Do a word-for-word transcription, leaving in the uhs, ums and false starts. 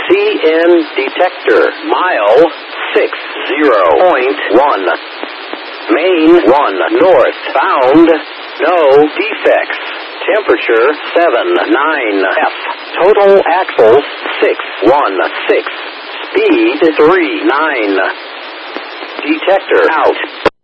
C N detector. Mile sixty point one. Main one north. Found no defects. Temperature seven nine F. Total axles six one six. Speed three nine. Detector out.